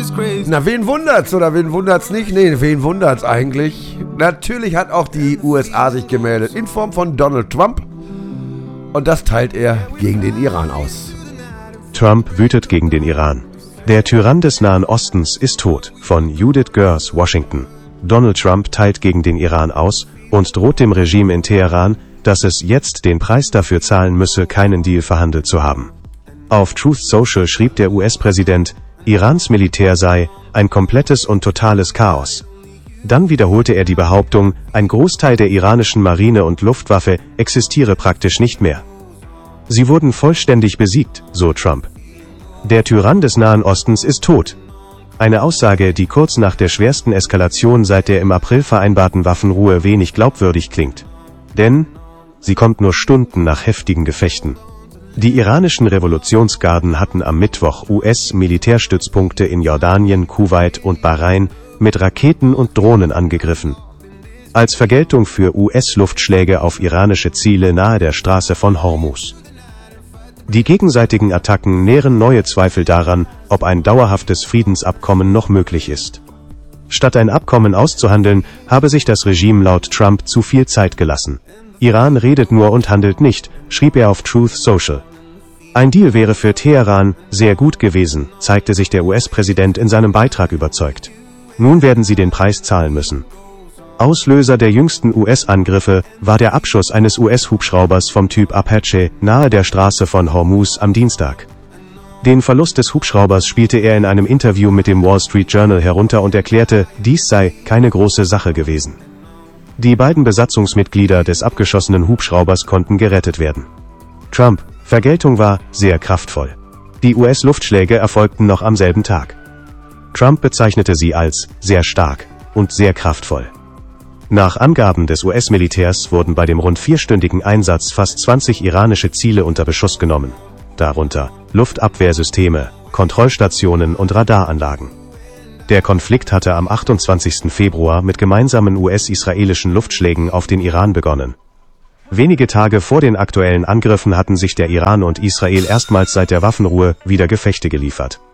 Na, wen wundert's oder wen wundert's nicht? Nee, wen wundert's eigentlich? Natürlich hat auch die USA sich gemeldet, in Form von Donald Trump. Und das teilt er gegen den Iran aus. Trump wütet gegen den Iran. Der Tyrann des Nahen Ostens ist tot, von Judith Gers, Washington. Donald Trump teilt gegen den Iran aus und droht dem Regime in Teheran, dass es jetzt den Preis dafür zahlen müsse, keinen Deal verhandelt zu haben. Auf Truth Social schrieb der US-Präsident, Irans Militär sei ein komplettes und totales Chaos. Dann wiederholte er die Behauptung, ein Großteil der iranischen Marine und Luftwaffe existiere praktisch nicht mehr. Sie wurden vollständig besiegt, so Trump. Der Tyrann des Nahen Ostens ist tot. Eine Aussage, die kurz nach der schwersten Eskalation seit der im April vereinbarten Waffenruhe wenig glaubwürdig klingt. Denn sie kommt nur Stunden nach heftigen Gefechten. Die iranischen Revolutionsgarden hatten am Mittwoch US-Militärstützpunkte in Jordanien, Kuwait und Bahrain mit Raketen und Drohnen angegriffen. Als Vergeltung für US-Luftschläge auf iranische Ziele nahe der Straße von Hormuz. Die gegenseitigen Attacken nähren neue Zweifel daran, ob ein dauerhaftes Friedensabkommen noch möglich ist. Statt ein Abkommen auszuhandeln, habe sich das Regime laut Trump zu viel Zeit gelassen. Iran redet nur und handelt nicht, schrieb er auf Truth Social. Ein Deal wäre für Teheran sehr gut gewesen, zeigte sich der US-Präsident in seinem Beitrag überzeugt. Nun werden sie den Preis zahlen müssen. Auslöser der jüngsten US-Angriffe war der Abschuss eines US-Hubschraubers vom Typ Apache nahe der Straße von Hormuz am Dienstag. Den Verlust des Hubschraubers spielte er in einem Interview mit dem Wall Street Journal herunter und erklärte, dies sei keine große Sache gewesen. Die beiden Besatzungsmitglieder des abgeschossenen Hubschraubers konnten gerettet werden. Trump: Vergeltung war sehr kraftvoll. Die US-Luftschläge erfolgten noch am selben Tag. Trump bezeichnete sie als sehr stark und sehr kraftvoll. Nach Angaben des US-Militärs wurden bei dem rund 4-stündigen Einsatz fast 20 iranische Ziele unter Beschuss genommen. Darunter Luftabwehrsysteme, Kontrollstationen und Radaranlagen. Der Konflikt hatte am 28. Februar mit gemeinsamen US-israelischen Luftschlägen auf den Iran begonnen. Wenige Tage vor den aktuellen Angriffen hatten sich der Iran und Israel erstmals seit der Waffenruhe wieder Gefechte geliefert.